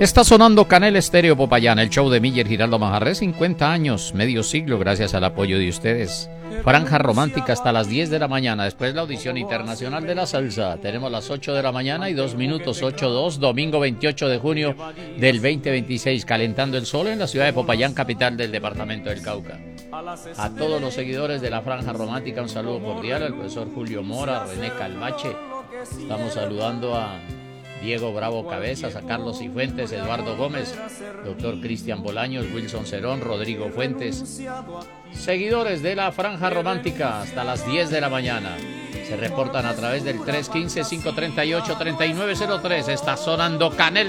Está sonando Canela Estéreo Popayán, el show de Miller Giraldo Manjarrés, 50 años, medio siglo, gracias al apoyo de ustedes. Franja romántica hasta las 10 de la mañana, después la audición internacional de la salsa. Tenemos las 8 de la mañana y 2 minutos, 8:02, domingo 28 de junio del 2026, calentando el sol en la ciudad de Popayán, capital del departamento del Cauca. A todos los seguidores de la Franja Romántica, un saludo cordial al profesor Julio Mora, René Calvache. Estamos saludando a Diego Bravo Cabezas, a Carlos Cifuentes, Eduardo Gómez, doctor Cristian Bolaños, Wilson Cerón, Rodrigo Fuentes. Seguidores de la Franja Romántica hasta las 10 de la mañana. Se reportan a través del 315-538-3903. Está sonando Canela